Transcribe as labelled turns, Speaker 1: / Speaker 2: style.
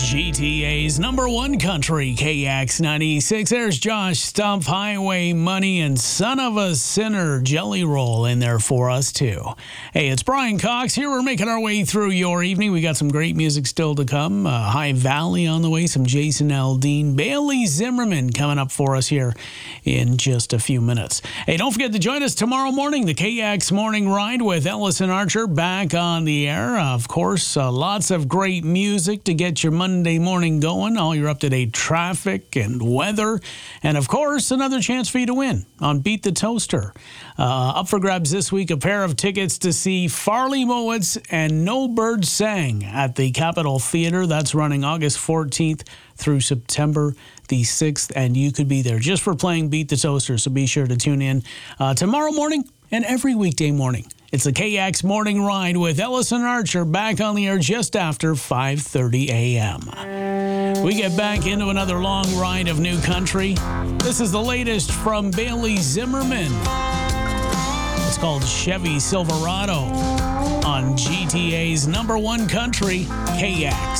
Speaker 1: GTA's number one country, KX96. There's Josh Stumpf, Highway Money, and Son of a Sinner, Jelly Roll in there for us, too. Hey, it's Brian Cox here. We're making our way through your evening. We got some great music still to come. High Valley on the way, some Jason Aldean, Bailey Zimmerman coming up for us here in just a few minutes. Hey, don't forget to join us tomorrow morning, the KX Morning Ride with Ellison Archer back on the air. Of course, lots of great music to get your Monday morning going, all your up-to-date traffic and weather, and of course, another chance for you to win on Beat the Toaster. Up for grabs this week, a pair of tickets to see Farley Mowatz and No Bird Sang at the Capitol Theater. That's running August 14th through September the 6th, and you could be there just for playing Beat the Toaster, so be sure to tune in tomorrow morning and every weekday morning. It's the KX Morning Ride with Ellison Archer back on the air just after 5:30 a.m. We get back into another long ride of new country. This is the latest from Bailey Zimmerman. It's called Chevy Silverado on GTA's number one country, KX.